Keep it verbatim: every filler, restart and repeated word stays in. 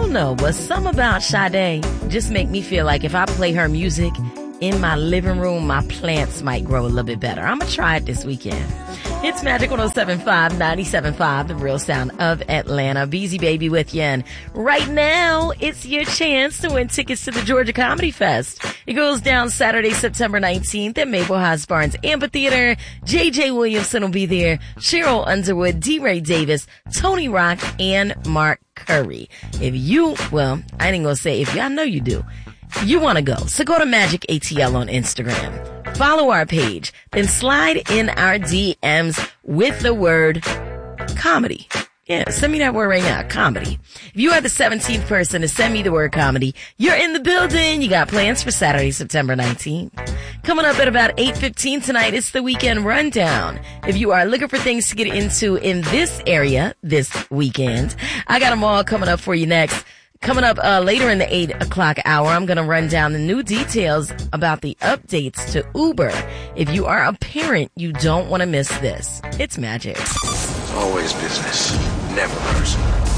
don't know, but some about Sade just make me feel like if I play her music in my living room, my plants might grow a little bit better. I'm gonna try it this weekend. It's Magic one oh seven point five, ninety-seven point five, the real sound of Atlanta. Beezy Baby with you. And right now, it's your chance to win tickets to the Georgia Comedy Fest. It goes down Saturday, September nineteenth at Mabel Hosbarns Amphitheater. J J Williamson will be there. Cheryl Underwood, D-Ray Davis, Tony Rock, and Mark Curry. If you, well, I ain't gonna say if you, I know you do. You want to go. So go to Magic A T L on Instagram. Follow our page. Then slide in our D Ms with the word comedy. Yeah, send me that word right now. Comedy. If you are the seventeenth person to send me the word comedy, you're in the building. You got plans for Saturday, September nineteenth. Coming up at about eight fifteen tonight, it's the Weekend Rundown. If you are looking for things to get into in this area this weekend, I got them all coming up for you next. Coming up uh, later in the eight o'clock hour, I'm going to run down the new details about the updates to Uber. If you are a parent, you don't want to miss this. It's Magic. Always business, never personal.